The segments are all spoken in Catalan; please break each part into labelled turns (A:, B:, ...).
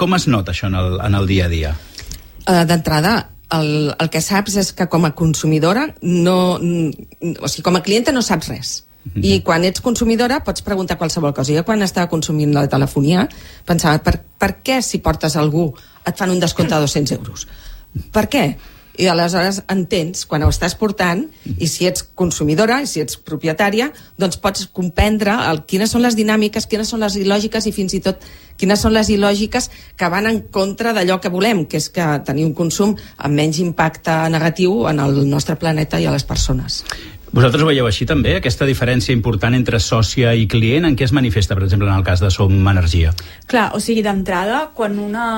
A: com es nota això en el dia a dia?
B: D'entrada, el que saps és que com a consumidora o sigui, com a clienta no saps res. I quan ets consumidora pots preguntar qualsevol cosa. Jo quan estava consumint la telefonia pensava, per què si portes algú et fan un descompte de 200 euros? Per què? I aleshores entens quan ho estàs portant, i si ets consumidora i si ets propietària, doncs pots comprendre quines són les dinàmiques, quines són les il·lògiques i fins i tot quines són les il·lògiques que van en contra d'allò que volem, que és que tenir un consum amb menys impacte negatiu en el nostre planeta i a les persones.
A: Vosaltres ho veieu així també, aquesta diferència important entre sòcia i client? En què es manifesta, per exemple, en el cas de Som Energia?
C: Clar, o sigui, d'entrada, quan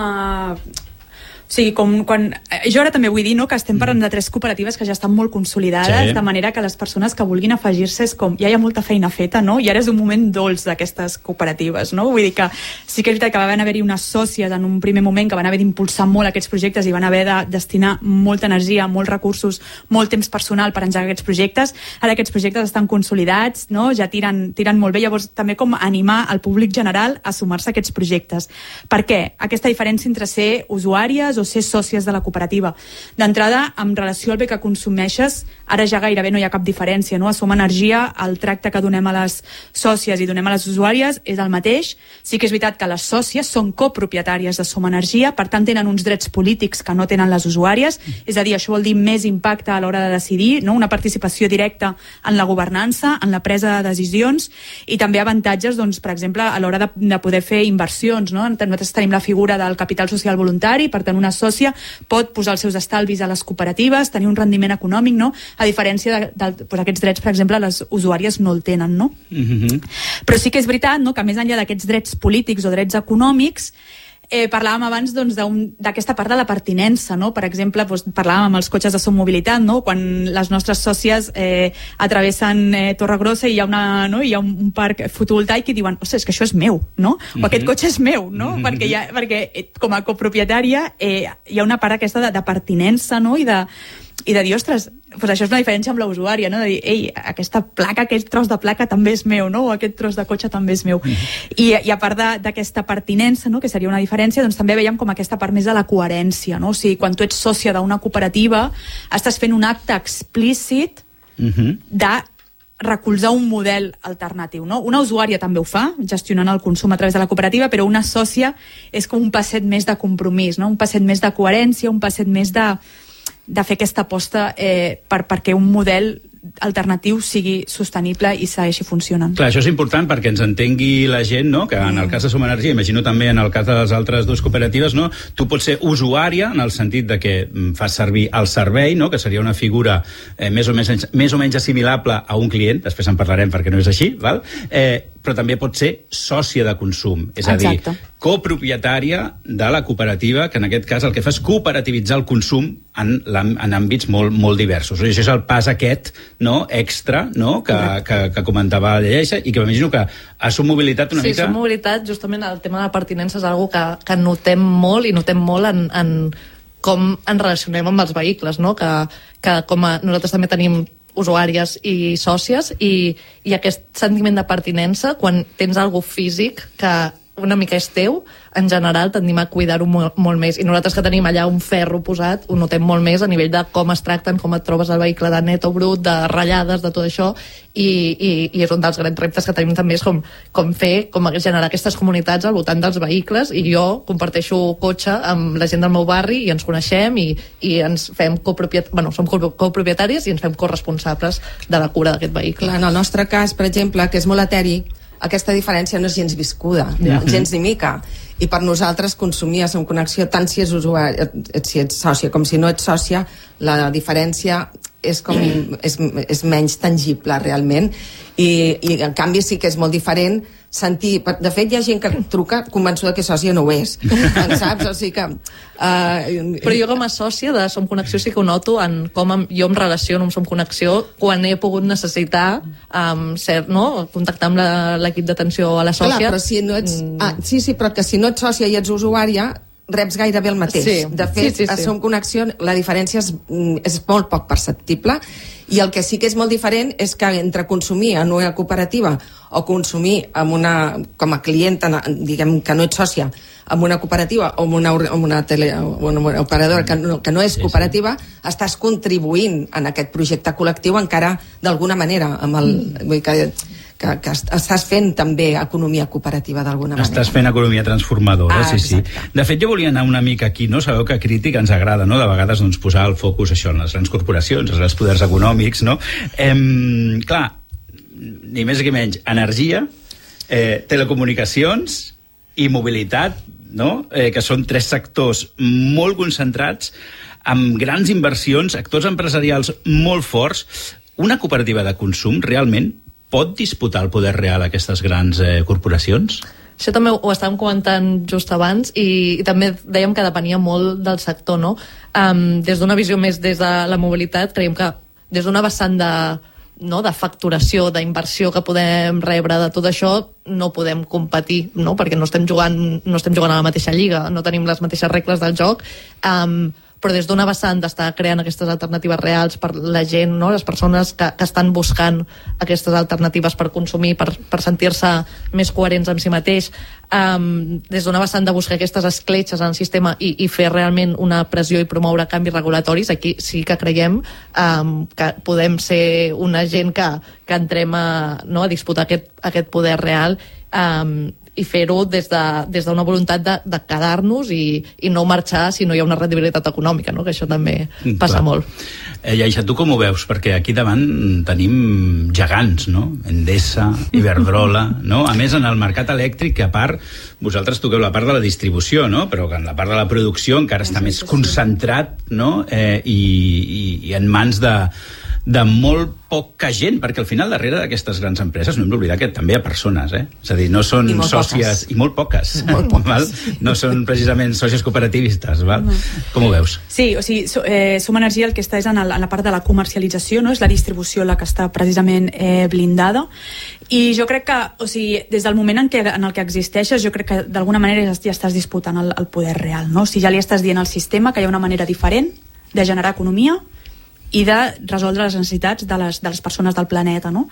C: O sigui, quan jo ara també vull dir, no, que estem parlant de 3 cooperatives que ja estan molt consolidades, sí. De manera que les persones que vulguin afegir-se és com, ja hi ha molta feina feta, no? I ara és un moment dolç d'aquestes cooperatives, no? Vull dir que sí que és veritat que van haver-hi unes sòcies en un primer moment que van haver d'impulsar molt aquests projectes i van haver de destinar molta energia, molts recursos, molt temps personal per engegar aquests projectes. Ara aquests projectes estan consolidats, no? Ja tiren molt bé, llavors també com animar al públic general a sumar-se a aquests projectes. Per què? Aquesta diferència entre ser usuàries o ser sòcies de la cooperativa. D'entrada, en relació al bé que consumeixes, ara ja gairebé no hi ha cap diferència, no? A Som Energia, el tracte que donem a les sòcies i donem a les usuàries és el mateix. Sí que és veritat que les sòcies són copropietàries de Som Energia, per tant tenen uns drets polítics que no tenen les usuàries, és a dir, això vol dir més impacte a l'hora de decidir, no? Una participació directa en la governança, en la presa de decisions, i també avantatges, doncs, per exemple, a l'hora de poder fer inversions, no? Nosaltres tenim la figura del capital social voluntari, per tant una sòcia pot posar els seus estalvis a les cooperatives, tenir un rendiment econòmic, no? A diferència d'aquests drets, per exemple, les usuàries no el tenen, no? Però sí que és veritat, no?, que més enllà d'aquests drets polítics o drets econòmics, parlàvem abans d'aquesta part de la pertinença, no? Per exemple, parlàvem amb els cotxes de Som Mobilitat, no? Quan les nostres sòcies travessen Torregrossa i hi ha un parc fotovoltaic i diuen, ostres, és que això és meu, no? O aquest cotxe és meu, no? Perquè com a copropietària hi ha una part aquesta de pertinença, no? I de dir, ostres, doncs això és una diferència amb la usuària, no? De dir, ei, aquesta placa, aquest tros de placa també és meu, no? O aquest tros de cotxe també és meu. I a part d'aquesta pertinença, no?, que seria una diferència, doncs també veiem com aquesta part més de la coherència, no? O sigui, quan tu ets sòcia d'una cooperativa, estàs fent un acte explícit de recolzar un model alternatiu, no? Una usuària també ho fa, gestionant el consum a través de la cooperativa, però una sòcia és com un passet més de compromís, no? Un passet més de coherència, un passet més de fer aquesta aposta perquè un model alternatiu sigui sostenible i segueixi funcionant.
A: Clar, això és important perquè ens entengui la gent, no?, que en el cas de Som Energia, imagino també en el cas de les altres dues cooperatives, no?, tu pots ser usuària en el sentit de que fas servir el servei, no?, que seria una figura més o menys assimilable a un client, després en parlarem perquè no és així, val? Però també pot ser sòcia de consum, és a dir, copropietària de la cooperativa, que en aquest cas el que fa és cooperativitzar el consum en àmbits molt diversos. I això és el pas aquest, no?, extra, no?, que comentava la Lleixa, i que m'imagino que a Som Mobilitat una mica...
D: Sí, Som Mobilitat, justament el tema de la pertinença és una cosa que notem molt, i notem molt en com ens relacionem amb els vehicles, no?, que com nosaltres també tenim usuàries i sòcies, i aquest sentiment de pertinença, quan tens algo físic que una mica és teu, en general tendim a cuidar-ho molt més, i nosaltres que tenim allà un ferro posat ho notem molt més a nivell de com es tracten, com et trobes el vehicle de net o brut, de ratllades, de tot això, i és un dels grans reptes que tenim també, és com generar aquestes comunitats al voltant dels vehicles, i jo comparteixo cotxe amb la gent del meu barri i ens coneixem i ens fem som copropietaris i ens fem corresponsables de la cura d'aquest vehicle.
B: En el nostre cas, per exemple, que és molt eteri, aquesta diferència no és gens viscuda, gens ni mica. I per nosaltres consumir a Som Connexió, tant si ets usuari, si ets sòcia com si no ets sòcia, la diferència és menys tangible realment, i en canvi sí que és molt diferent sentir, de fet hi ha gent que truca convençuda que sòcia no ho és, saps? O sigui que
D: però jo com a sòcia de Som Connexió sí que ho noto en com jo em relaciono amb Som Connexió quan he pogut necessitar contactar amb l'equip d'atenció a la sòcia.
B: Clar, però si no ets... sí, però que si no ets sòcia i ets usuària, reps gairebé el mateix.
D: Sí.
B: De fet,
D: sí.
B: a Som Connexió la diferència és molt poc perceptible, i el que sí que és molt diferent és que entre consumir en una cooperativa o consumir com a client, diguem que no ets sòcia, amb una cooperativa o amb una operadora que no és cooperativa, estàs contribuint en aquest projecte col·lectiu encara d'alguna manera, vull dir que estàs fent també economia cooperativa d'alguna manera.
A: Estàs fent economia transformadora, sí. De fet, jo volia anar una mica aquí, no? Sabeu que a Crític ens agrada, no?, de vegades posar el focus això en les grans corporacions, en els poders econòmics, no? Clar, ni més ni menys, energia, telecomunicacions i mobilitat, no?, que són 3 sectors molt concentrats, amb grans inversions, actors empresarials molt forts. Una cooperativa de consum realment pot disputar el poder real a aquestes grans corporacions?
D: Això també ho estàvem comentant just abans i també dèiem que depenia molt del sector, no? Des d'una visió més des de la mobilitat, creiem que des d'una vessant de facturació, d'inversió que podem rebre de tot això, no podem competir, no? Perquè no estem jugant a la mateixa lliga, no tenim les mateixes regles del joc, però des d'una vessant d'estar creant aquestes alternatives reals per la gent, no?, les persones que estan buscant aquestes alternatives per consumir, per sentir-se més coherents amb si mateix, des d'una vessant de buscar aquestes escletxes en el sistema i fer realment una pressió i promoure canvis regulatoris, aquí sí que creiem que podem ser una gent que entrem a disputar aquest poder real, i fer-ho des d'una voluntat de quedar-nos i no marxar si no hi ha una rendibilitat econòmica, no?, que això també passa molt.
A: Iaixa, tu com ho veus? Perquè aquí davant tenim gegants, no? Endesa, Iberdrola, no? A més, en el mercat elèctric, que a part, vosaltres toqueu la part de la distribució, no?, però que en la part de la producció encara està més concentrat, no?, i en mans de molt poca gent, perquè al final darrere d'aquestes grans empreses no hem d'oblidar que també hi ha persones, és a dir, no són sòcies, i molt poques. Val? No són precisament sòcies cooperativistes, val? Com ho veus?
C: Sí, o sigui, Som Energia el que està és en la part de la comercialització, no? És la distribució la que està precisament blindada, i jo crec que, o sigui, des del moment en el que existeixes, jo crec que d'alguna manera ja estàs disputant el poder real, no? O sigui, ja li estàs dient al sistema que hi ha una manera diferent de generar economia i de resoldre les necessitats de les persones del planeta, no?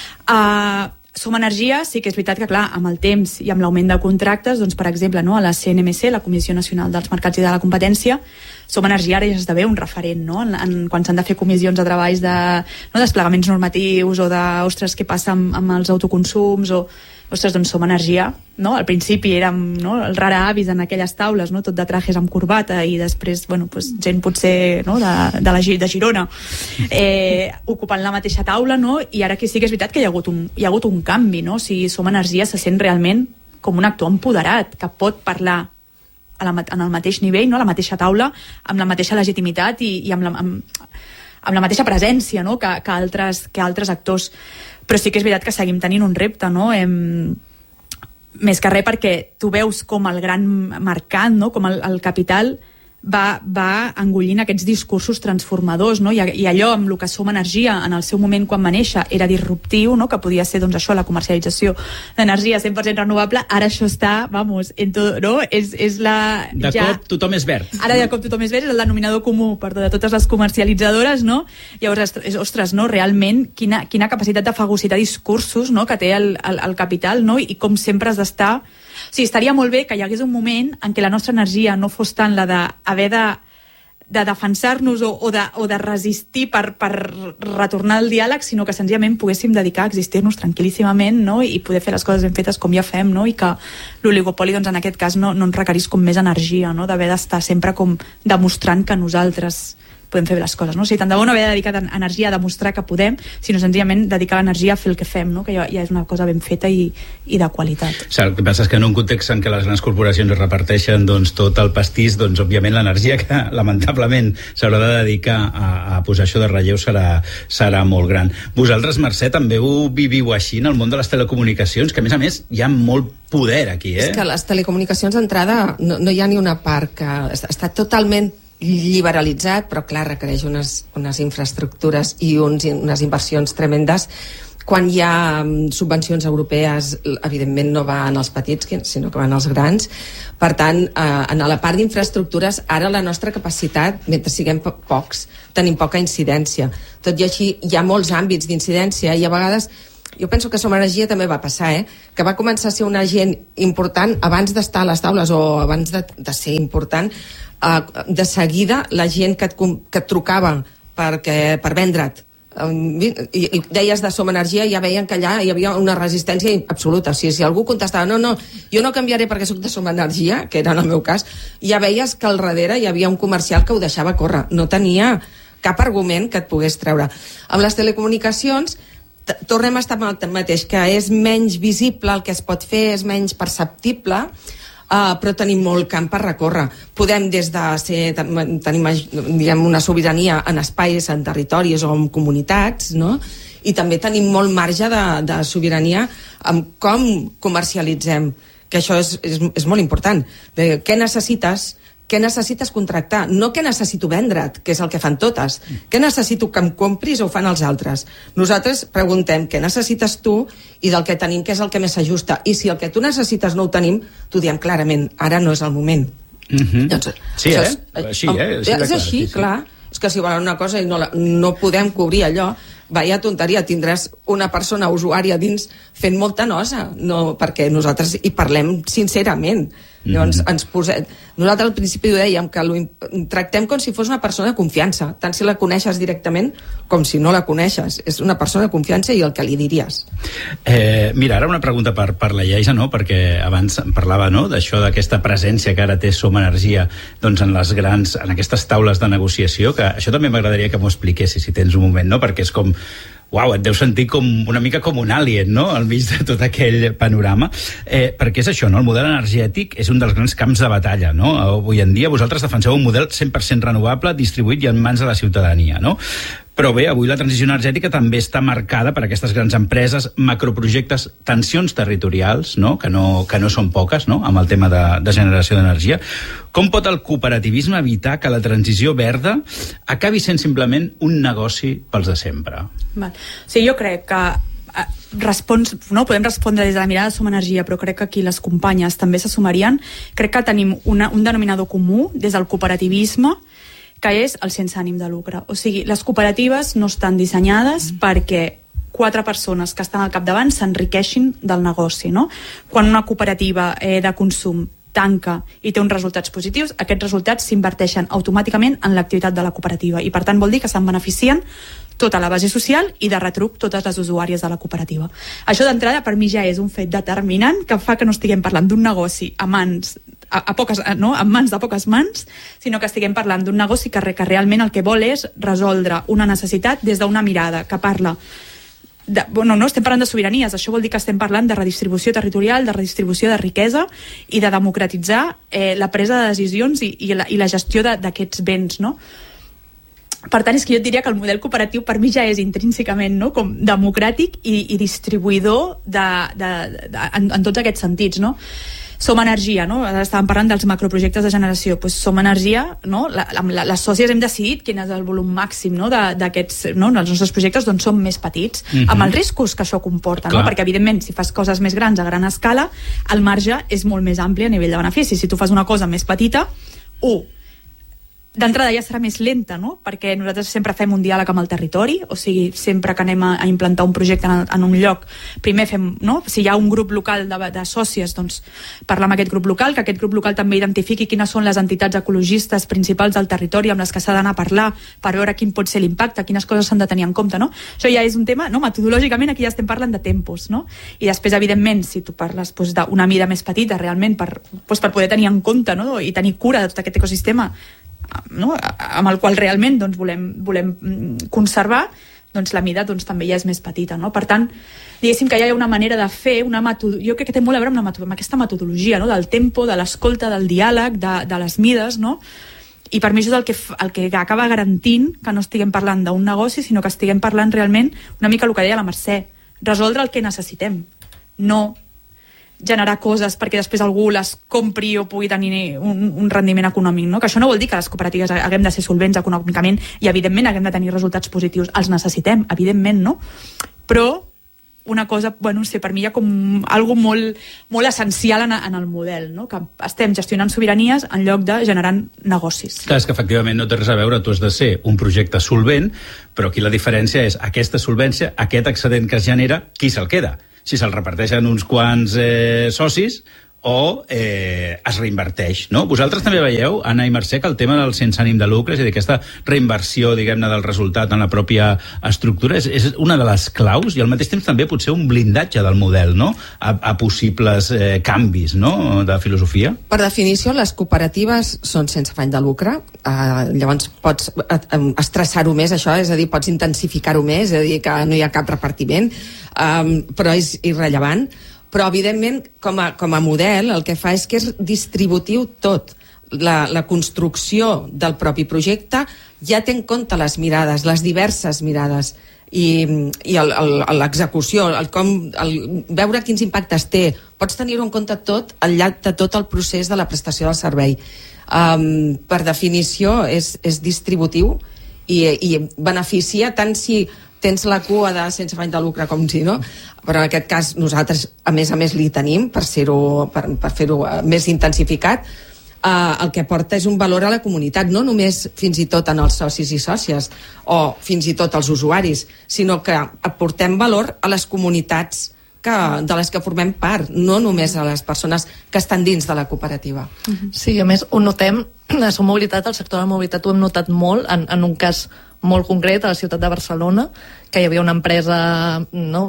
C: Som Energia, sí que és veritat que, clar, amb el temps i amb l'augment de contractes, doncs, per exemple, no, a la CNMC, la Comissió Nacional dels Mercats i de la Competència, Som Energia ara ja esdevé un referent, no?, quan s'han de fer comissions de treballs de desplegaments normatius o de, ostres, què passa amb els autoconsums, o, ostres, doncs Som Energia, no?, al principi érem, no, els rara avis en aquelles taules, no?, tot de trajes amb corbata, i després, bueno, pues, gent potser, no?, de Girona, ocupant la mateixa taula, no?, i ara aquí sí que és veritat que hi ha hagut un canvi, no?, o sigui, Som Energia se sent realment com un actor empoderat, que pot parlar en el mateix nivell, no?, a la mateixa taula, amb la mateixa legitimitat i amb la mateixa presència, no?, que altres actors. Però sí que és veritat que seguim tenint un repte, no?, més que res perquè tu veus com el gran mercat, no?, com el capital va engollint aquests discursos transformadors, no? I allò amb el que Som Energia en el seu moment quan va néixer era disruptiu, no?, que podia ser, doncs, això, la comercialització d'energia 100% renovable, ara això està, vamos, en tot, no? És la...
A: De cop tothom és verd.
C: Ara de cop tothom és verd, és el denominador comú de totes les comercialitzadores, no? Llavors, ostres, no?, realment, quina capacitat de fagocitar discursos, no?, que té el capital, no?, i com sempre has d'estar... O sigui, estaria molt bé que hi hagués un moment en què la nostra energia no fos tant la d'haver de defensar-nos o de resistir per retornar al diàleg, sinó que senzillament poguéssim dedicar a existir-nos tranquil·líssimament, no?, i poder fer les coses ben fetes com ja fem, no?, i que l'oligopoli, doncs, en aquest cas no ens requerís com més energia, no?, d'haver d'estar sempre com demostrant que nosaltres podem fer bé les coses, no? O sigui, tant de bo no haver de dedicar energia a demostrar que podem, sinó senzillament dedicar l'energia a fer el que fem, no?, que ja és una cosa ben feta i de qualitat.
A: O sigui, el que passa és que en un context en què les grans corporacions reparteixen, doncs, tot el pastís, doncs, òbviament l'energia que lamentablement s'haurà de dedicar a posar això de relleu serà molt gran. Vosaltres, Mercè, també ho viviu així en el món de les telecomunicacions, que a més hi ha molt poder aquí,
B: És que les telecomunicacions d'entrada no hi ha ni una part que està totalment liberalitzat, però clar, requereix unes infraestructures i unes inversions tremendes. Quan hi ha subvencions europees, evidentment no van als petits, sinó que van als grans. Per tant, en la part d'infraestructures, ara la nostra capacitat, mentre siguem pocs, tenim poca incidència. Tot i així, hi ha molts àmbits d'incidència i a vegades... Jo penso que Som Energia també va passar, que va començar a ser un agent important abans d'estar a les taules o abans de ser important. De seguida, la gent que et trucava per vendre't i deies de Som Energia, ja veien que allà hi havia una resistència absoluta. Si algú contestava, no, jo no canviaré perquè soc de Som Energia, que era en el meu cas, ja veies que al darrere hi havia un comercial que ho deixava córrer. No tenia cap argument que et pogués treure. Amb les telecomunicacions tornem a estar amb el mateix, que és menys visible el que es pot fer, és menys perceptible, però tenim molt camp per recórrer. Podem tenim una sobirania en espais, en territoris o en comunitats, no? I també tenim molt marge de sobirania amb com comercialitzem, que això és molt important. Què necessites contractar? No què necessito vendre't, que és el que fan totes. Què necessito que em compris o ho fan els altres? Nosaltres preguntem què necessites tu i del que tenim què és el que més s'ajusta. I si el que tu necessites no ho tenim, t'ho diem clarament. Ara no és el moment.
A: Doncs, sí,
B: és així, clar. És que si volen una cosa i no podem cobrir allò, vaya tonteria, tindràs una persona usuària dins fent molta nosa, perquè nosaltres hi parlem sincerament. Llavors nosaltres al principi ho dèiem, que tractem com si fos una persona de confiança, tant si la coneixes directament com si no la coneixes. És una persona de confiança i el que li diries.
A: Mira, ara una pregunta per la Lleisa, no? Perquè abans parlava, no?, d'això, d'aquesta presència que ara té Som Energia doncs en aquestes taules de negociació, que això també m'agradaria que m'ho expliquessis si tens un moment, no? Perquè és com uau, et deus sentir una mica com un alien, no?, al mig de tot aquell panorama, perquè és això, no?, el model energètic és un dels grans camps de batalla, no?, avui en dia vosaltres defenseu un model 100% renovable, distribuït i en mans de la ciutadania, no?, però bé, avui la transició energètica també està marcada per aquestes grans empreses, macroprojectes, tensions territorials, no?, que no són poques, no?, amb el tema de generació d'energia. Com pot el cooperativisme evitar que la transició verda acabi sent simplement un negoci pels de sempre?
C: Sí, jo crec que podem respondre des de la mirada de Som Energia, però crec que aquí les companyes també se sumarien. Crec que tenim un denominador comú des del cooperativisme, que és el sense ànim de lucre. O sigui, les cooperatives no estan dissenyades perquè 4 persones que estan al capdavant s'enriqueixin del negoci, no? Quan una cooperativa de consum tanca i té uns resultats positius, aquests resultats s'inverteixen automàticament en l'activitat de la cooperativa i per tant vol dir que se'n beneficien tota la base social i de retruc totes les usuàries de la cooperativa. Això d'entrada per mi ja és un fet determinant que fa que no estiguem parlant d'un negoci en mans de poques mans, sinó que estiguem parlant d'un negoci que realment el que vol és resoldre una necessitat des d'una mirada que parla no estem parlant de sobiranies, això vol dir que estem parlant de redistribució territorial, de redistribució de riquesa i de democratitzar la presa de decisions i la gestió d'aquests béns, no? Per tant, és que jo et diria que el model cooperatiu per mi ja és intrínsecament, no?, com democràtic i distribuïdor en tots aquests sentits, no? Som Energia, no? Ara estàvem parlant dels macroprojectes de generació. Pues Som Energia, no? Les sòcies hem decidit quin és el volum màxim, no?, d'aquests, no?, els nostres projectes, doncs són més petits, amb els riscos que això comporta, no? Perquè evidentment si fas coses més grans a gran escala, el marge és molt més ampli a nivell de benefici. Si tu fas una cosa més petita, d'entrada ja serà més lenta, no? Perquè nosaltres sempre fem un diàleg amb el territori, o sigui, sempre que anem a implantar un projecte en un lloc, primer fem, no?, si hi ha un grup local de sòcies, doncs parlar amb aquest grup local, que aquest grup local també identifiqui quines són les entitats ecologistes principals del territori amb les que s'ha d'anar a parlar per veure quin pot ser l'impacte, quines coses s'han de tenir en compte, no? Això ja és un tema, no?, metodològicament aquí ja estem parlant de tempos, no? I després, evidentment, si tu parles d'una mida més petita, realment, per poder tenir en compte, no?, i tenir cura de tot aquest ecosistema, no?, amb el qual realment doncs, volem conservar, doncs la mida doncs, també ja és més petita, no? Per tant, diguéssim que hi ha una manera de fer, jo crec que té molt a veure amb aquesta metodologia, no?, del tempo, de l'escolta, del diàleg, de les mides, no? I per mi això és el que acaba garantint que no estiguem parlant d'un negoci, sinó que estiguem parlant realment una mica el que deia la Mercè, resoldre el que necessitem, no generar coses perquè després algú les compri o pugui tenir un rendiment econòmic, no? Que això no vol dir que les cooperatives haguem de ser solvents econòmicament i evidentment haguem de tenir resultats positius, els necessitem, evidentment, no? Però una cosa, bueno, no sé, per mi hi ha com algo molt, molt essencial en el model, no? Que estem gestionant sobiranies en lloc de generar negocis.
A: Clar, és que efectivament no té res a veure, tu has de ser un projecte solvent, però aquí la diferència és aquesta solvència, aquest excedent que es genera, qui se'l queda? Si se'l reparteixen uns quants socis o es reinverteix, no? Vosaltres també veieu, Anna i Mercè, que el tema del sense ànim de lucre, és a dir, aquesta reinversió, diguem-ne, del resultat en la pròpia estructura és una de les claus i al mateix temps també potser un blindatge del model, no? A possibles canvis, no?, de filosofia.
B: Per definició, les cooperatives són sense afany de lucre, llavors pots estressar-ho més, això, és a dir, pots intensificar-ho més, és a dir, que no hi ha cap repartiment, però és irrellevant. Però, evidentment, com a model, el que fa és que és distributiu tot. La construcció del propi projecte ja té en compte les mirades, les diverses mirades, i l'execució, veure quins impactes té. Pots tenir-ho en compte tot al llarg de tot el procés de la prestació del servei. Per definició, és distributiu i beneficia tant si tens la cua de sense afany de lucre com si no, però en aquest cas nosaltres a més li tenim per fer-ho més intensificat. El que aporta és un valor a la comunitat, no només fins i tot en els socis i sòcies o fins i tot als usuaris, sinó que aportem valor a les comunitats de les que formem part, no només a les persones que estan dins de la cooperativa.
D: Sí, a més ho notem, a Som Mobilitat, el sector de la mobilitat ho hem notat molt en un cas molt concret a la ciutat de Barcelona, que hi havia una empresa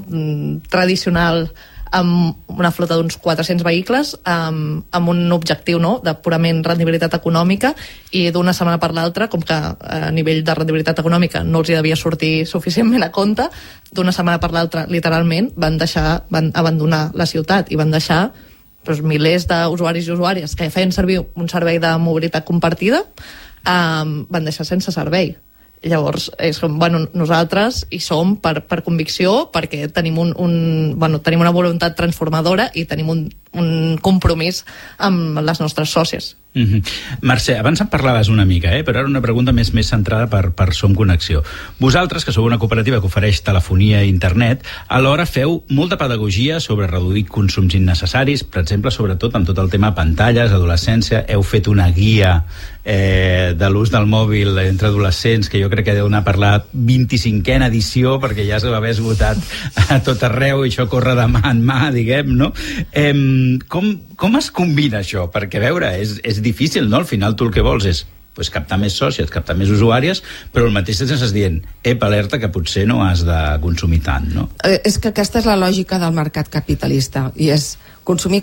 D: tradicional amb una flota d'uns 400 vehicles amb un objectiu de purament rendibilitat econòmica, i d'una setmana per l'altra, com que a nivell de rendibilitat econòmica no els hi devia sortir suficientment a compte, d'una setmana per l'altra literalment van abandonar la ciutat i van deixar milers d'usuaris i usuàries que feien servir un servei de mobilitat compartida, van deixar sense servei. Llavors, és com, nosaltres hi som per convicció, perquè tenim tenim una voluntat transformadora i tenim un compromís amb les nostres sòcies.
A: Mercè, abans em parlaves una mica, però ara una pregunta més centrada per Som Connexió. Vosaltres, que sou una cooperativa que ofereix telefonia i internet, alhora feu molta pedagogia sobre reduir consums innecessaris, per exemple, sobretot amb tot el tema pantalles, adolescència. Heu fet una guia de l'ús del mòbil entre adolescents, que jo crec que deu anar per la 25a edició, perquè ja s'ha haver esgotat a tot arreu i això corre de mà en mà, diguem, no? Com es combina això? Perquè, a veure, és difícil, no? Al final tu el que vols és captar més sòcies, captar més usuàries, però al mateix temps estàs dient, alerta, que potser no has de consumir tant, no?
B: És que aquesta és la lògica del mercat capitalista, i és consumir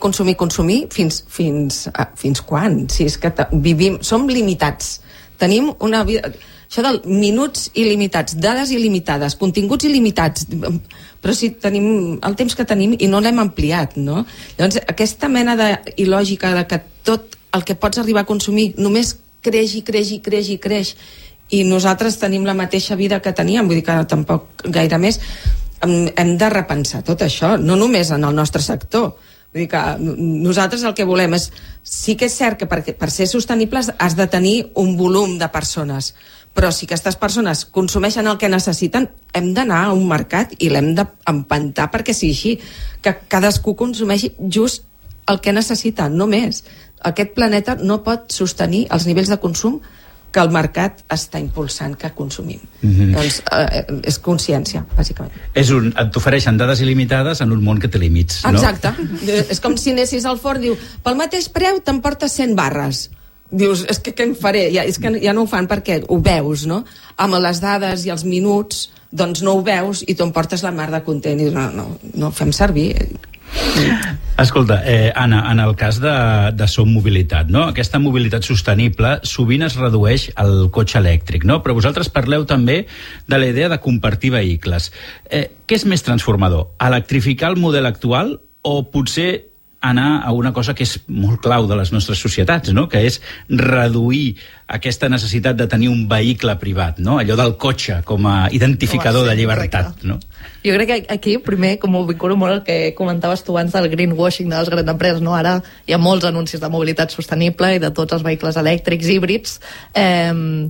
B: fins quan? Si és que som limitats, tenim una vida, això del minuts il·limitats, dades il·limitades, continguts il·limitats, però si tenim el temps que tenim i no l'hem ampliat, no? Llavors, aquesta mena i lògica de que tot el que pots arribar a consumir només creix, i nosaltres tenim la mateixa vida que teníem, vull dir que tampoc gaire més, hem de repensar tot això, no només en el nostre sector. Vull dir que nosaltres el que volem és, sí que és cert que per ser sostenibles has de tenir un volum de persones, però si aquestes persones consumeixen el que necessiten, hem d'anar a un mercat i l'hem d'empantar perquè sigui així, que cadascú consumeixi just el que necessita, no més. Aquest planeta no pot sostenir els nivells de consum que el mercat està impulsant que consumim. Doncs és consciència, bàsicament.
A: T'ofereixen dades il·limitades en un món que té límits, no?
B: Exacte. És com si anessis al Ford, diu, pel mateix preu t'emportes 100 barres. Dius, és que què en faré? És que ja no ho fan perquè ho veus, no? Amb les dades i els minuts, doncs no ho veus i tu emportes la mar de content i no fem servir.
A: Escolta, Anna, en el cas de Som Mobilitat, no? Aquesta mobilitat sostenible sovint es redueix al cotxe elèctric, no? Però vosaltres parleu també de la idea de compartir vehicles. Què és més transformador? Electrificar el model actual o potser anar a una cosa que és molt clau de les nostres societats, no? Que és reduir aquesta necessitat de tenir un vehicle privat, no? Allò del cotxe com a identificador de llibertat, no?
D: Jo crec que aquí, primer, com ho vinculo molt el que comentaves tu abans del greenwashing de les grans empreses, no? Ara hi ha molts anuncis de mobilitat sostenible i de tots els vehicles elèctrics, híbrids,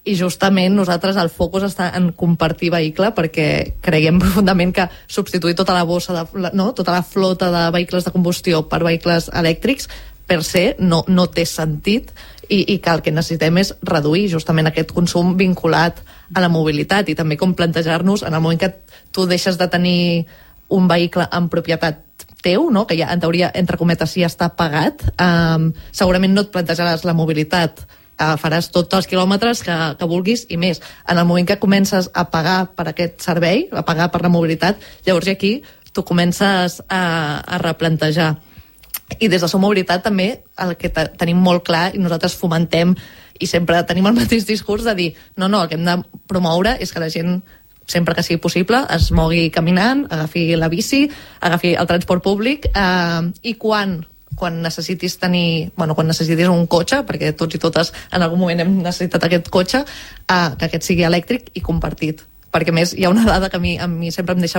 D: i justament nosaltres el focus està en compartir vehicle perquè creiem profundament que substituir tota la bossa, tota la flota de vehicles de combustió per vehicles elèctrics per se no té sentit i que el que necessitem és reduir justament aquest consum vinculat a la mobilitat i també com plantejar-nos en el moment que tu deixes de tenir un vehicle en propietat teu, no? Que ja en teoria entre cometes ja està pagat, segurament no et plantejaràs la mobilitat, faràs tots els quilòmetres que vulguis i més. En el moment que comences a pagar per aquest servei, a pagar per la mobilitat, llavors aquí tu comences a replantejar. I des de Som Mobilitat també el que tenim molt clar i nosaltres fomentem i sempre tenim el mateix discurs de dir no, el que hem de promoure és que la gent sempre que sigui possible es mogui caminant, agafi la bici, agafi el transport públic i quan necessitis quan necessitis un cotxe, perquè tots i totes en algun moment hem necessitat aquest cotxe, que aquest sigui elèctric i compartit. Perquè més hi ha una dada que a mi sempre em deixa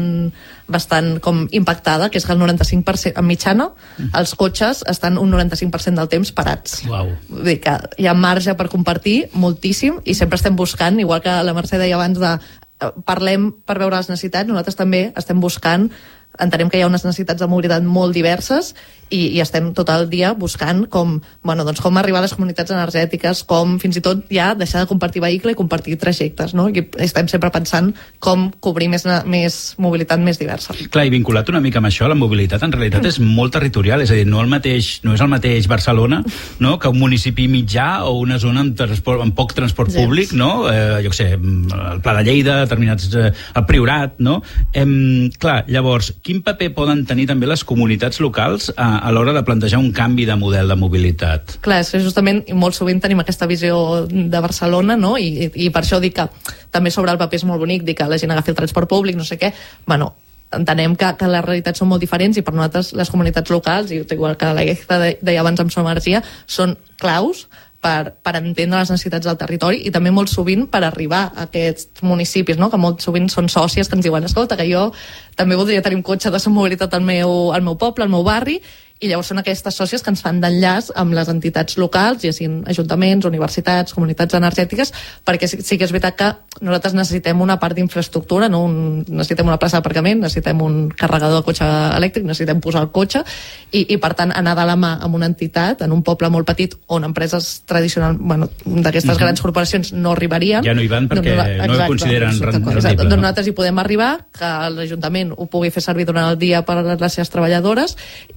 D: bastant com impactada, que és que el 95% en mitjana els cotxes estan un 95% del temps parats.
A: Wow.
D: Vull dir que hi ha marge per compartir moltíssim i sempre estem buscant, igual que la Mercè deia abans parlem per veure les necessitats, nosaltres també estem buscant, entenem que hi ha unes necessitats de mobilitat molt diverses i estem tot el dia buscant com arribar a les comunitats energètiques, com fins i tot ja deixar de compartir vehicle i compartir trajectes, no? I estem sempre pensant com cobrir més mobilitat més diversa.
A: Clar, i vinculat una mica amb això, la mobilitat en realitat és molt territorial, és a dir, no és el mateix Barcelona, no? Que un municipi mitjà o una zona amb poc transport públic, no? Jo què sé, el Pla de Lleida, determinats, el Priorat, no? Clar, llavors, quin paper poden tenir també les comunitats locals a l'hora de plantejar un canvi de model de mobilitat?
D: Clar, és que justament molt sovint tenim aquesta visió de Barcelona, no? I per això dic que també sobre el paper és molt bonic, dir que la gent agafi el transport públic, no sé què, entenem que les realitats són molt diferents i per nosaltres les comunitats locals, i igual que la Gueja deia abans amb Som Energia, són claus per entendre les necessitats del territori i també molt sovint per arribar a aquests municipis, no? Que molt sovint són sòcies que ens diuen escolta, que jo també voldria tenir un cotxe de Som Mobilitat al meu poble, al meu barri, i llavors són aquestes sòcies que ens fan d'enllaç amb les entitats locals, ja siguin ajuntaments, universitats, comunitats energètiques, perquè sí que és veritat que nosaltres necessitem una part d'infraestructura, no necessitem una plaça d'aparcament, necessitem un carregador de cotxe elèctric, necessitem posar el cotxe, i per tant anar de la mà amb una entitat, en un poble molt petit, on empreses tradicionals, d'aquestes grans corporacions no arribarien.
A: Ja no hi van perquè no ho consideren rendible.
D: Doncs nosaltres hi podem arribar, que l'Ajuntament ho pugui fer servir durant el dia per a les seves treballadores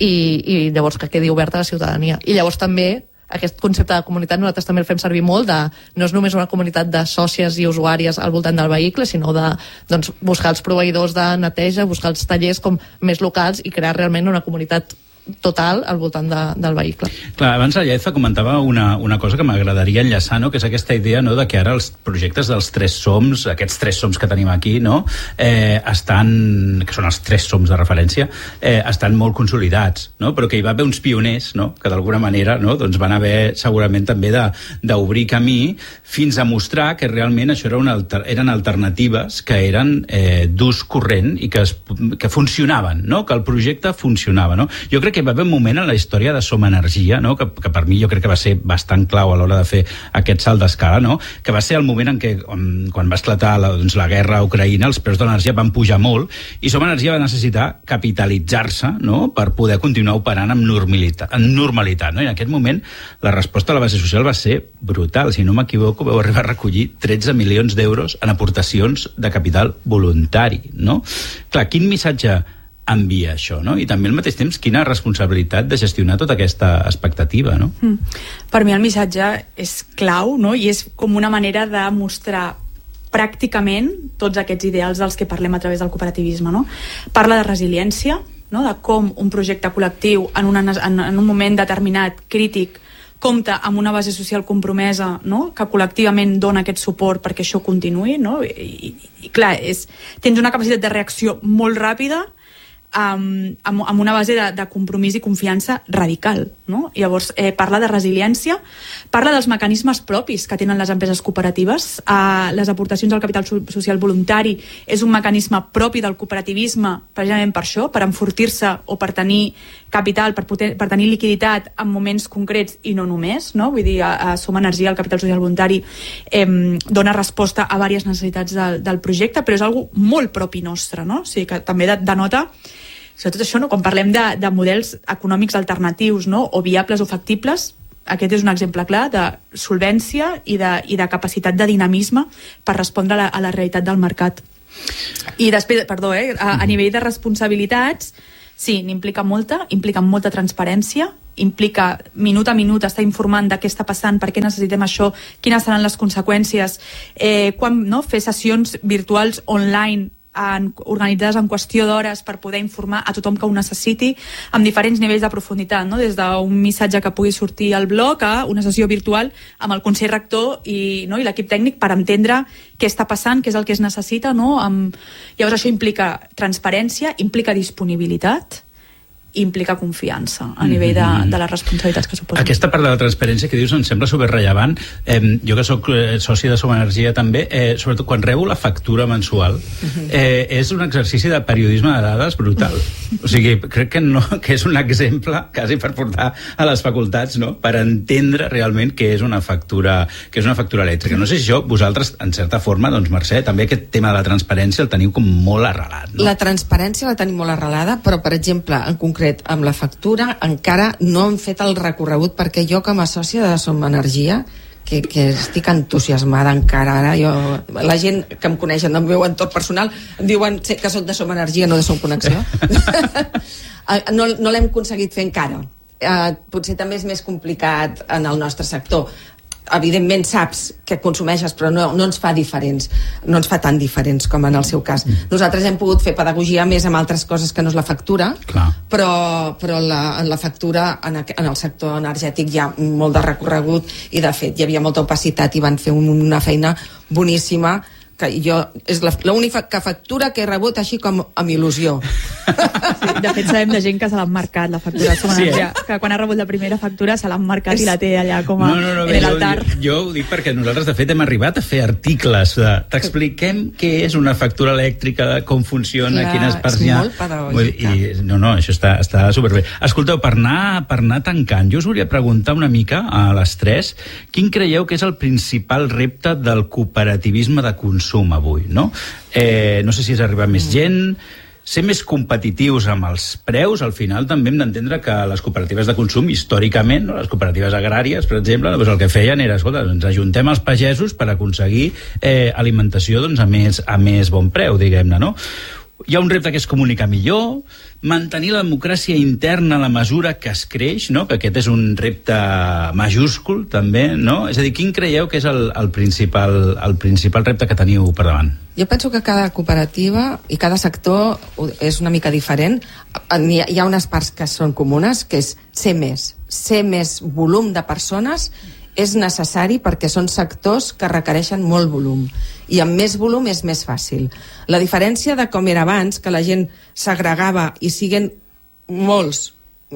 D: i llavors que quedi oberta a la ciutadania. I llavors també aquest concepte de comunitat nosaltres també el fem servir molt, no és només una comunitat de sòcies i usuàries al voltant del vehicle, sinó de buscar els proveïdors de neteja, buscar els tallers com més locals i crear realment una comunitat total al voltant del vehicle.
A: Clar, abans la Lleza comentava una cosa que m'agradaria enllaçar, no? Que és aquesta idea, no? De que ara els projectes dels Tres Soms, aquests Tres Soms que tenim aquí, no? Que són els Tres Soms de referència, estan molt consolidats, no? Però que hi va haver uns pioners, no? Que d'alguna manera, no? Doncs van haver segurament també d'obrir camí fins a mostrar que realment això eren alternatives que eren d'ús corrent i que funcionaven, no? Que el projecte funcionava, no? Jo crec que va haver un moment en la història de Som Energia, no? que per mi jo crec que va ser bastant clau a l'hora de fer aquest salt d'escala, no? Que va ser el moment en què, quan va esclatar la guerra a Ucraïna, els preus de l'energia van pujar molt i Som Energia va necessitar capitalitzar-se, no? Per poder continuar operant amb normalitat, no? I en aquest moment la resposta a la base social va ser brutal. Si no m'equivoco, vau arribar a recollir 13 milions d'euros en aportacions de capital voluntari, no? Clar, quin missatge envia això, no? I també al mateix temps quina responsabilitat de gestionar tota aquesta expectativa, no?
C: Per mi el missatge és clau, no? I és com una manera de mostrar pràcticament tots aquests ideals dels que parlem a través del cooperativisme, no? Parla de resiliència, no? De com un projecte col·lectiu en un moment determinat, crític, compta amb una base social compromesa, no? Que col·lectivament dona aquest suport perquè això continuï, no? I clar, tens una capacitat de reacció molt ràpida, amb una base de compromís i confiança radical, no? Llavors, parla de resiliència, parla dels mecanismes propis que tenen les empreses cooperatives. Les aportacions al capital social voluntari és un mecanisme propi del cooperativisme, precisament per això, per enfortir-se o per tenir capital, per tenir liquiditat en moments concrets i no només, no? Vull dir, a Som Energia, el capital social voluntari dona resposta a diverses necessitats del projecte, però és algo molt propi nostre, no? O sigui que també denota, sobretot això, no? Quan parlem de models econòmics alternatius, no? O viables o factibles, aquest és un exemple clar de solvència i de capacitat de dinamisme per respondre a la realitat del mercat. I després, a nivell de responsabilitats, sí, n'implica molta transparència, implica minut a minut estar informant de què està passant, per què necessitem això, quines seran les conseqüències, fer sessions virtuals online organitzades en qüestió d'hores per poder informar a tothom que ho necessiti, amb diferents nivells de profunditat, no? Des d'un missatge que pugui sortir al blog a una sessió virtual amb el Consell Rector i l'equip tècnic per entendre què està passant, què és el que es necessita, no? Llavors això implica transparència, implica disponibilitat, implica confiança a nivell de les responsabilitats que suposen.
A: Aquesta part de la transparència que dius em sembla superrellevant. Jo que sóc soci de Som Energia també, sobretot quan rebo la factura mensual, és un exercici de periodisme de dades brutal. O sigui, crec que és un exemple quasi per portar a les facultats, no? Per entendre realment què és una factura elèctrica. No sé si això vosaltres, en certa forma, doncs Mercè, també aquest tema de la transparència el teniu com molt arrelat, no?
B: La transparència la tenim molt arrelada, però per exemple, en concret amb la factura encara no hem fet el recorregut, perquè jo com a sòcia de Som Energia que estic entusiasmada encara ara, la gent que em coneix en el meu entorn personal em diuen que soc de Som Energia, no de Som Connexió. No l'hem aconseguit fer encara. Potser també és més complicat en el nostre sector. Evidentment saps que consumeixes, però no ens fa diferents, no ens fa tan diferents com en el seu cas. Nosaltres hem pogut fer pedagogia més amb altres coses que no és la factura. Clar. però en la factura en el sector energètic hi ha molt de recorregut i de fet hi havia molta opacitat i van fer una feina boníssima que jo és l'única factura que he rebut així com amb il·lusió.
C: Sí, de fet sabem de gent que se l'han marcat la factura de Som Energia, que quan ha rebut la primera factura se l'han marcat i la té allà com a en l'altar.
A: Jo ho dic perquè nosaltres de fet hem arribat a fer articles t'expliquem què és una factura elèctrica, com funciona, quines parts hi ha.
B: És molt pedagògic.
A: Això està superbé. Escolteu, per anar tancant, jo us volia preguntar una mica a les tres, quin creieu que és el principal repte del cooperativisme de consum avui, no? No sé si és arribar més gent, ser més competitius amb els preus. Al final també hem d'entendre que les cooperatives de consum, històricament, no? Les cooperatives agràries, per exemple, doncs el que feien era, escolta, ens ajuntem els pagesos per aconseguir alimentació doncs, a més bon preu, diguem-ne, no? Hi ha un repte que és comunicar millor, mantenir la democràcia interna a la mesura que es creix, no? Que aquest és un repte majúscul, també, no? És a dir, quin creieu que és el principal repte que teniu per davant?
B: Jo penso que cada cooperativa i cada sector és una mica diferent. Hi ha unes parts que són comunes, que és ser més volum de persones és necessari perquè són sectors que requereixen molt volum i amb més volum és més fàcil. La diferència de com era abans, que la gent s'agregava i siguen molts,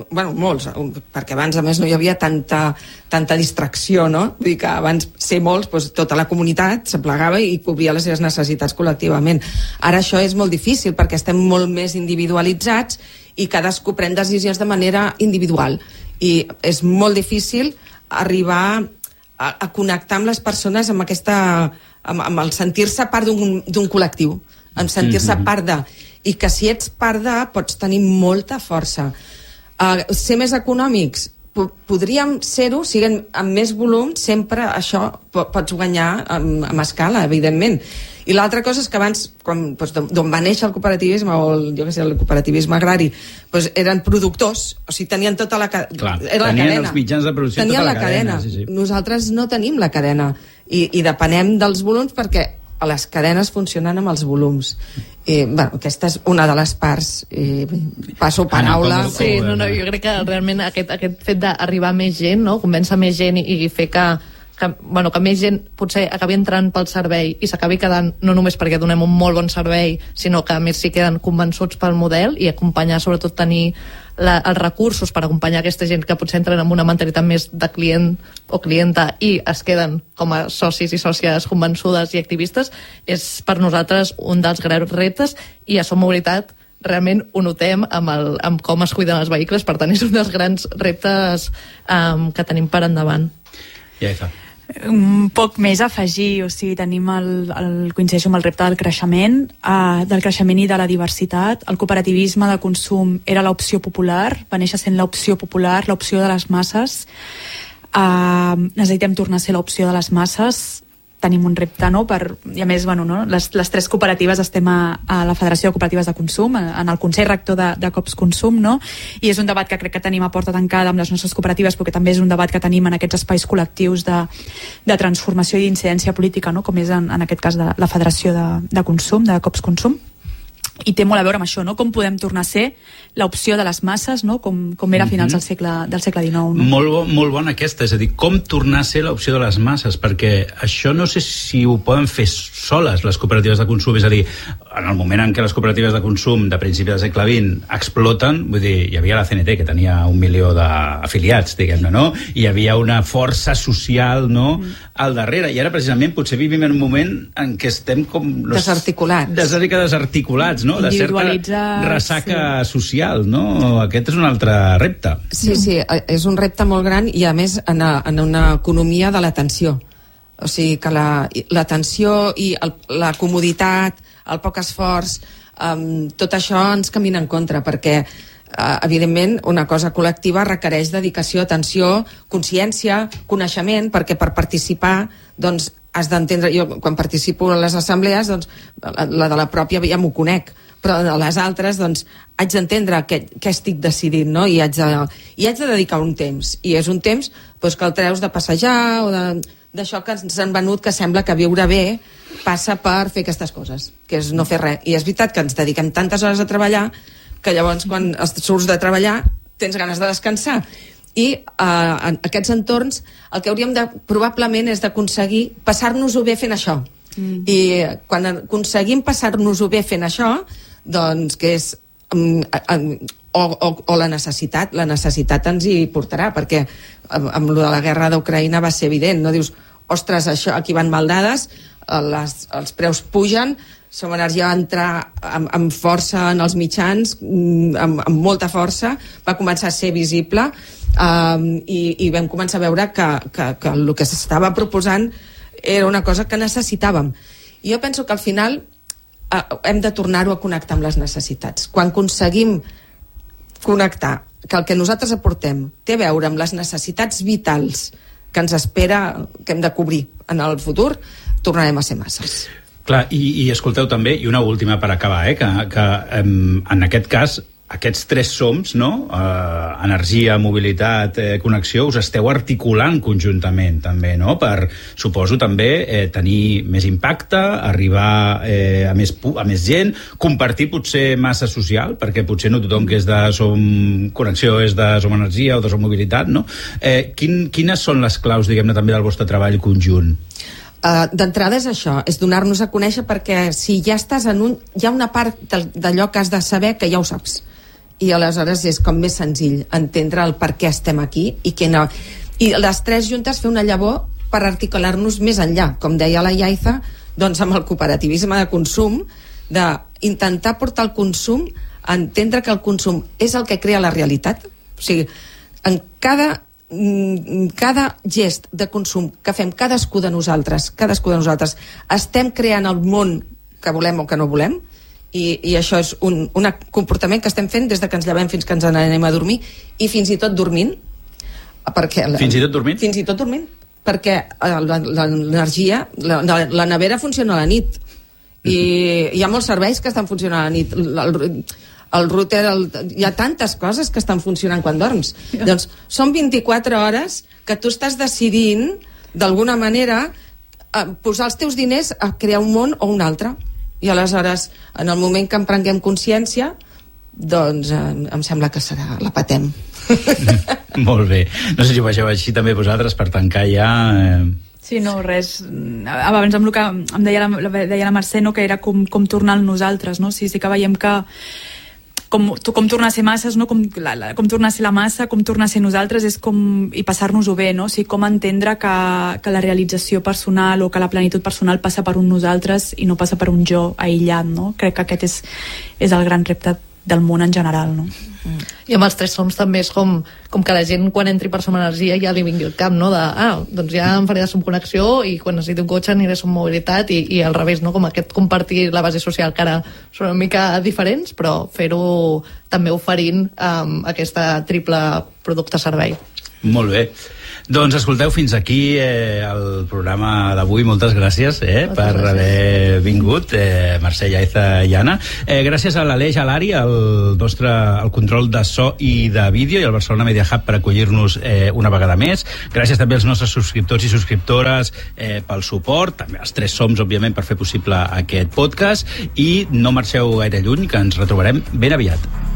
B: perquè abans a més no hi havia tanta distracció, no? Vull dir que abans ser molts, doncs, tota la comunitat s'aplegava i cobria les seves necessitats col·lectivament. Ara això és molt difícil perquè estem molt més individualitzats i cadascú pren decisions de manera individual i és molt difícil arribar a connectar amb les persones amb el sentir-se part d'un col·lectiu, amb sentir-se part de, i que si ets part de pots tenir molta força. Ser més econòmics, podríem ser-ho, siguin amb més volum, sempre això pots guanyar amb escala, evidentment. I l'altra cosa és que abans, d'on va néixer el cooperativisme o el cooperativisme agrari, eren productors, o sigui, tenien tota la cadena.
A: Tenien els mitjans de producció, tota la cadena. Sí.
B: Nosaltres no tenim la cadena i depenem dels volums perquè les cadenes funcionen amb els volums. Aquesta és una de les parts. Passo paraula.
D: Sí, jo crec que realment aquest fet d'arribar a més gent, no? Convèncer més gent i fer que que més gent potser acabi entrant pel servei i s'acabi quedant, no només perquè donem un molt bon servei, sinó que a més s'hi queden convençuts pel model, i acompanyar, sobretot tenir els recursos per acompanyar aquesta gent que potser entren amb una mentalitat més de client o clienta i es queden com a socis i sòcies convençudes i activistes, és per nosaltres un dels grans reptes, i a Som Mobilitat realment ho notem amb com es cuiden els vehicles. Per tant, és un dels grans reptes que tenim per endavant.
C: Un poc més a afegir, o sigui, tenim coincideixo amb el repte del creixement i de la diversitat. El cooperativisme de consum era l'opció popular, va néixer sent l'opció popular, l'opció de les masses. Necessitem tornar a ser l'opció de les masses. Tenim un repte, no? I a més, les tres cooperatives estem a la Federació de Cooperatives de Consum, en el Consell Rector de Cops Consum, no? I és un debat que crec que tenim a porta tancada amb les nostres cooperatives, perquè també és un debat que tenim en aquests espais col·lectius de transformació i d'incidència política, no? Com és en aquest cas de la Federació de Consum, de Cops Consum. I té molt a veure amb això, no? Com podem tornar a ser l'opció de les masses, no? Com era a finals del segle XIX. No?
A: Molt bona aquesta, és a dir, com tornar a ser l'opció de les masses, perquè això no sé si ho poden fer soles les cooperatives de consum, és a dir, en el moment en què les cooperatives de consum de principi del segle XX exploten, vull dir, hi havia la CNT, que tenia 1 milió d'afiliats, diguem-ne, no? Hi havia una força social, no?, al darrere, i ara precisament potser vivim en un moment en què estem com... desarticulats, no? De certa ressaca social, no? Aquest és un altre repte.
B: Sí, és un repte molt gran, i a més en una economia de l'atenció. O sigui que l'atenció i la comoditat, el poc esforç, tot això ens camina en contra, perquè evidentment una cosa col·lectiva requereix dedicació, atenció, consciència, coneixement, perquè per participar doncs has d'entendre. Jo quan participo a les assemblees, doncs la de la pròpia ja m'ho conec, però a les altres doncs haig d'entendre què estic decidint, no? I haig de dedicar un temps, i és un temps doncs, que el treus de passejar o d'això que ens han venut, que sembla que viure bé passa per fer aquestes coses, que és no fer res. I és veritat que ens dediquem tantes hores a treballar que llavors quan surts de treballar tens ganes de descansar. I en aquests entorns el que hauríem de probablement és d'aconseguir passar-nos-ho bé fent això. I quan aconseguim passar-nos-ho bé fent això, doncs que és o la necessitat ens hi portarà, perquè amb lo de la guerra d'Ucraïna va ser evident, no? Dius, ostres, això aquí van mal dades, els preus pugen, Som Energia va entrar amb força en els mitjans, amb molta força, va començar a ser visible, i vam començar a veure que el que s'estava proposant era una cosa que necessitàvem. I jo penso que al final hem de tornar-ho a connectar amb les necessitats. Quan aconseguim connectar que el que nosaltres aportem té a veure amb les necessitats vitals que ens espera, que hem de cobrir en el futur, tornarem a ser masses.
A: Clar, i escolteu també, i una última per acabar, que en aquest cas aquests tres soms, no? Energia, mobilitat, connexió, us esteu articulant conjuntament també, no? Per, suposo també, tenir més impacte, arribar a més gent, compartir potser massa social, perquè potser no tothom que és de Som Connexió és de Som Energia o de Som Mobilitat, no? Quines són les claus, diguem-ne, també del vostre treball conjunt?
B: D'entrada és això, és donar-nos a conèixer, perquè si ja estàs hi ha una part d'allò que has de saber que ja ho saps, i aleshores és com més senzill entendre el per què estem aquí i les tres juntes fer una llavor per articular-nos més enllà, com deia la Yaiza, doncs amb el cooperativisme de consum, d'intentar portar el consum a entendre que el consum és el que crea la realitat. O sigui, en cada gest de consum que fem cadascú de nosaltres estem creant el món que volem o que no volem, i això és un comportament que estem fent des de que ens llevem fins que ens anem a dormir, i fins i tot dormint,
A: fins i tot dormint?
B: Fins i tot dormint, perquè l'energia, la nevera funciona a la nit, i hi ha molts serveis que estan funcionant a la nit, el router, hi ha tantes coses que estan funcionant quan dorms. Doncs són 24 hores que tu estàs decidint d'alguna manera posar els teus diners a crear un món o un altre, i aleshores en el moment que en prenguem consciència, doncs em sembla que la patem.
A: Molt bé, no sé si ho veieu així també vosaltres per tancar ja.
C: Sí, no, res. Abans amb el que em deia la Mercè, no, que era com tornar al nosaltres, no? Sí que veiem que com tornar a ser masses, no? com tornar a ser la massa, com tornar a ser nosaltres, és com, i passar-nos-ho bé, no? O sigui, com entendre que la realització personal o que la plenitud personal passa per un nosaltres i no passa per un jo aïllat, no? Crec que aquest és el gran repte del món en general, no?
D: I amb els Tres Soms també és com que la gent quan entri per Som Energia ja li vingui el cap, no? Doncs ja em faré de Som Connexió i quan necessiti un cotxe aniré a Som Mobilitat i al revés, no? Com aquest compartir la base social, que ara són una mica diferents, però fer-ho també oferint aquesta triple producte-servei.
A: Molt bé. Doncs escolteu, fins aquí el programa d'avui. Moltes gràcies per haver vingut, Mercè, Yaiza i Anna. Gràcies a l'Aleix Alari, el control de so i de vídeo, i al Barcelona Media Hub per acollir-nos una vegada més. Gràcies també als nostres subscriptors i subscriptores pel suport, també als Tres Soms, òbviament, per fer possible aquest podcast, i no marxeu gaire lluny, que ens retrobarem ben aviat.